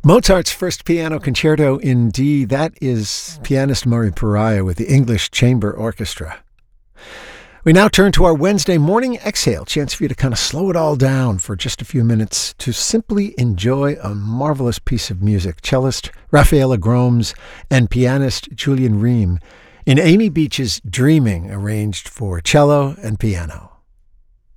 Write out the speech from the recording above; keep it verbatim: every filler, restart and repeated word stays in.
Mozart's first piano concerto in D, that is pianist Murray Pariah with the English Chamber Orchestra. We now turn to our Wednesday morning exhale, chance for you to kind of slow it all down for just a few minutes to simply enjoy a marvelous piece of music. Cellist Rafaela Gromes and pianist Julian Ream in Amy Beach's Dreaming, arranged for cello and piano.